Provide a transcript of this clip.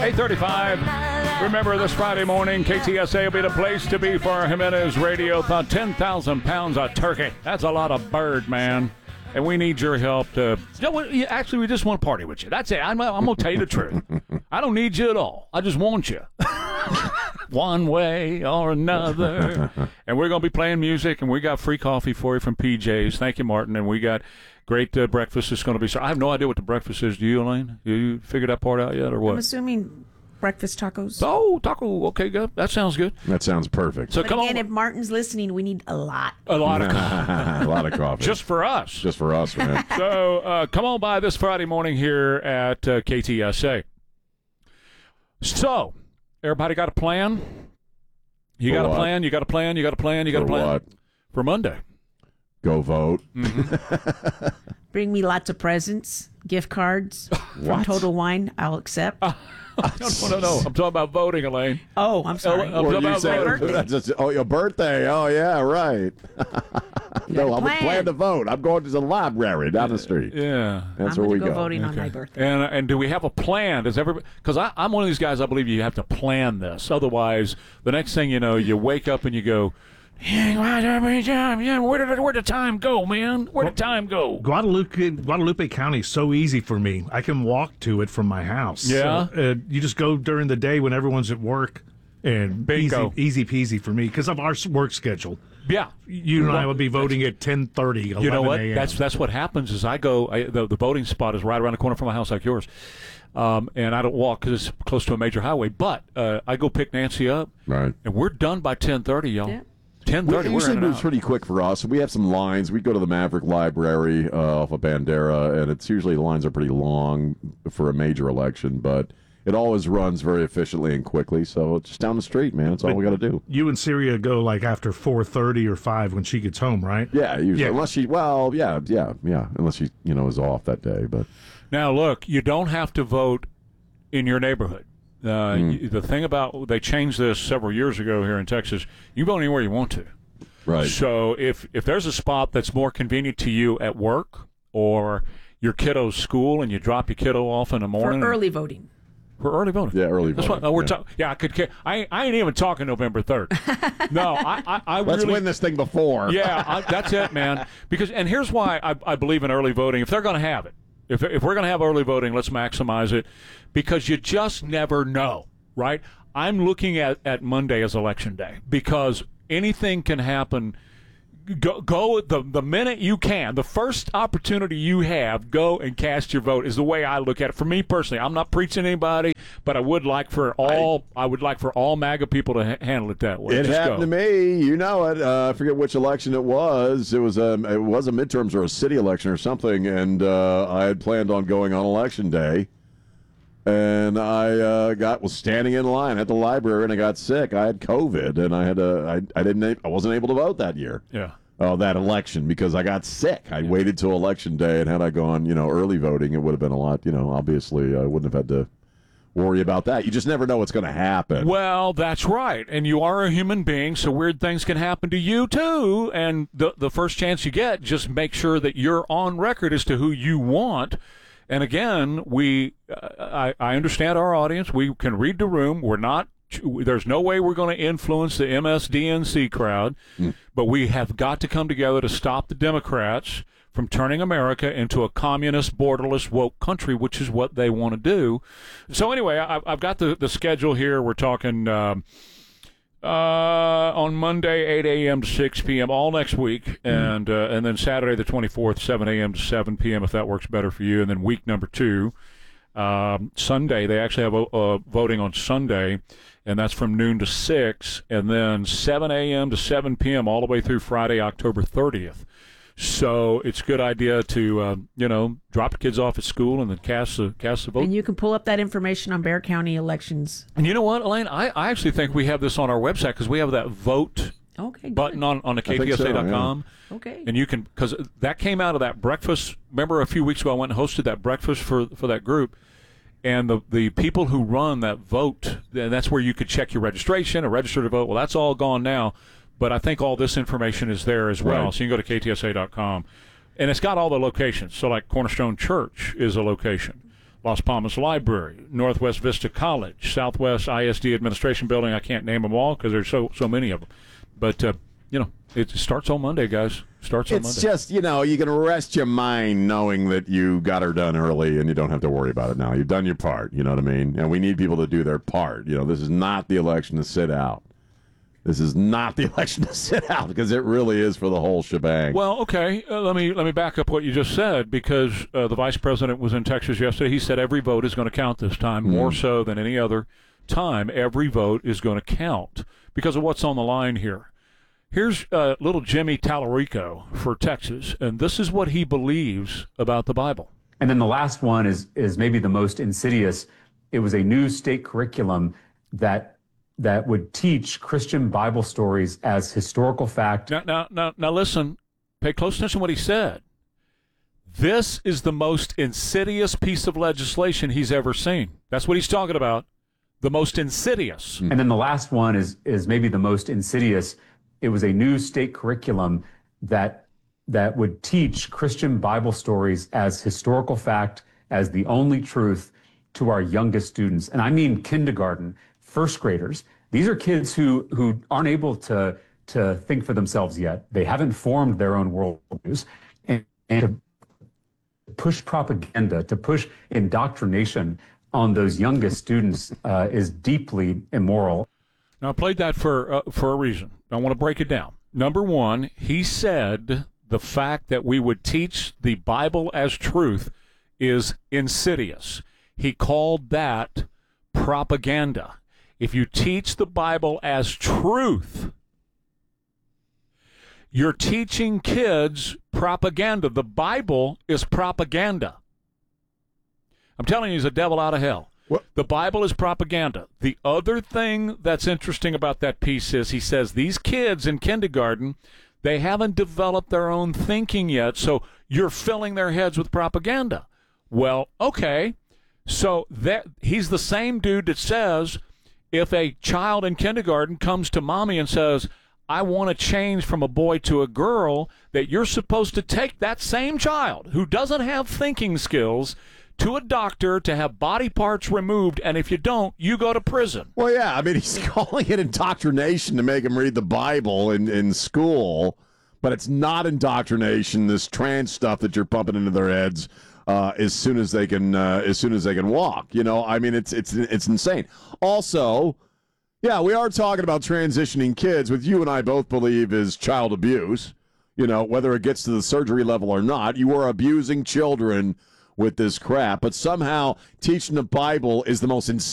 8:35. Remember, this Friday morning, KTSA will be the place to be for our Jimenez Radio-thon. 10,000 pounds of turkey. That's a lot of bird, man. And we need your help to... Actually, we just want to party with you. That's it. I'm going to tell you the truth. I don't need you at all. I just want you. One way or another. And we're going to be playing music, and we got free coffee for you from PJ's. Thank you, Martin. And we got great breakfast. It's going to be... I have no idea what the breakfast is. Do you, Elaine? You figured that part out yet, or what? I'm assuming... breakfast tacos. Oh, taco. Okay, good. That sounds good. That sounds perfect. So but come again, on. if Martin's listening, we need a lot. A lot of coffee. A lot of coffee. Just for us. Just for us, man. So come on by this Friday morning here at KTSA. So, everybody got a plan? You got a plan? You got a plan? You got a plan? You got a plan? What? For Monday. Go vote. Mm-hmm. Bring me lots of presents, gift cards from Total Wine. I'll accept. No. I'm talking about voting, Elaine. Oh, I'm sorry. I'm talking about voting. Your birthday. Oh, yeah, right. No, I'm planning to vote. I'm going to the library down the street. Yeah. That's I'm where we go go. voting on my birthday. And do we have a plan? Does everybody? Because I'm one of these guys. I believe you have to plan this. Otherwise, the next thing you know, you wake up and you go, where did the time go, man? Where did time go? Guadalupe County is so easy for me. I can walk to it from my house. Yeah. So, you just go during the day when everyone's at work, and Bingo. easy peasy for me because of our work schedule. Yeah. You and I will be voting at 10:30, 11 You know what? a.m. That's what happens is I go, the voting spot is right around the corner from my house like yours. And I don't walk because it's close to a major highway. But I go pick Nancy up. Right. And we're done by 10:30, y'all. Yeah. 10:30, It we're usually in and moves out. pretty quick for us. We have some lines. We go to the Maverick Library off of Bandera, and it's usually the lines are pretty long for a major election, but it always runs very efficiently and quickly. So it's just down the street, man. That's all we got to do. You and Syria go like after 4:30 or 5 when she gets home, right? Yeah, usually. Yeah. Unless she, unless she, is off that day. But Now, look, you don't have to vote in your neighborhood. The thing about, they changed this several years ago here in Texas, you vote anywhere you want to. right. So if there's a spot that's more convenient to you at work or your kiddo's school and you drop your kiddo off in the For morning. early voting. For early voting. Yeah, early That's voting. what we're Yeah. talking. Yeah, I could. I ain't even talking November 3rd. No, I Let's really, win this thing before. Yeah, that's it, man. And here's why I believe in early voting. If they're going to have it, if we're going to have early voting, let's maximize it, because you just never know, right? I'm looking at Monday as election day because anything can happen. Go the minute you can. The first opportunity you have, go and cast your vote is the way I look at it. For me personally, I'm not preaching to anybody, but I would like for all MAGA people to handle it that way. It Just happened go. to me. You know it. I forget which election it was. It was a midterms or a city election or something, and I had planned on going on election day. And I was standing in line at the library, and I got sick. I had COVID, and I wasn't able to vote that year. Yeah. That election because I got sick. I waited till election day, and had I gone, early voting, it would have been a lot. Obviously, I wouldn't have had to worry about that. You just never know what's going to happen. Well, that's right. And you are a human being, so weird things can happen to you, too. And the first chance you get, just make sure that you're on record as to who you want. And again, I understand our audience. We can read the room. There's no way we're going to influence the MSDNC crowd, but we have got to come together to stop the Democrats from turning America into a communist, borderless, woke country, which is what they want to do. So anyway, I've got the schedule here. We're talking on Monday, 8 a.m. to 6 p.m. all next week, and then Saturday the 24th, 7 a.m. to 7 p.m. if that works better for you. And then week number 2, Sunday, they actually have voting on Sunday, and that's from noon to 6, and then 7 a.m. to 7 p.m. all the way through Friday, October 30th. So it's a good idea to, drop the kids off at school and then cast the vote. And you can pull up that information on Bexar County elections. And you know what, Elaine? I actually think we have this on our website because we have that vote button on the KTSA.com. So, yeah. Okay. And you can, because that came out of that breakfast. Remember a few weeks ago I went and hosted that breakfast for that group. And the people who run that vote, and that's where you could check your registration or register to vote. Well, that's all gone now. But I think all this information is there as well. Right. So you can go to KTSA.com. And it's got all the locations. So like Cornerstone Church is a location. Las Palmas Library, Northwest Vista College, Southwest ISD Administration Building. I can't name them all because there's so many of them. But, it starts on Monday, guys. Starts on Monday. It's just, you can rest your mind knowing that you got her done early and you don't have to worry about it now. You've done your part, you know what I mean? And we need people to do their part. This is not the election to sit out. This is not the election to sit out because it really is for the whole shebang. Well, okay. Let me back up what you just said because the vice president was in Texas yesterday. He said every vote is going to count this time, more so than any other time. Every vote is going to count because of what's on the line here. Here's little Jimmy Tallarico for Texas, and this is what he believes about the Bible. And then the last one is maybe the most insidious. It was a new state curriculum that would teach Christian Bible stories as historical fact. Now, listen. Pay close attention to what he said. This is the most insidious piece of legislation he's ever seen. That's what he's talking about. The most insidious. And then the last one is maybe the most insidious. It was a new state curriculum that would teach Christian Bible stories as historical fact, as the only truth to our youngest students. And I mean kindergarten, first graders. These are kids who aren't able to think for themselves yet. They haven't formed their own worldviews. And to push propaganda, to push indoctrination on those youngest students is deeply immoral. Now, I played that for a reason. I want to break it down. Number one, he said the fact that we would teach the Bible as truth is insidious. He called that propaganda. If you teach the Bible as truth, you're teaching kids propaganda. The Bible is propaganda. I'm telling you, he's a devil out of hell. What? The Bible is propaganda. The other thing that's interesting about that piece is he says these kids in kindergarten, they haven't developed their own thinking yet, so you're filling their heads with propaganda. Well, okay. So he's the same dude that says if a child in kindergarten comes to mommy and says, I want to change from a boy to a girl, that you're supposed to take that same child who doesn't have thinking skills to a doctor to have body parts removed, and if you don't, you go to prison. Well, yeah, I mean, he's calling it indoctrination to make them read the Bible in school, but it's not indoctrination, this trans stuff that you're pumping into their heads as soon as they can walk. I mean, it's insane. Also, yeah, we are talking about transitioning kids, which you and I both believe is child abuse. Whether it gets to the surgery level or not, you are abusing children with this crap, but somehow teaching the Bible is the most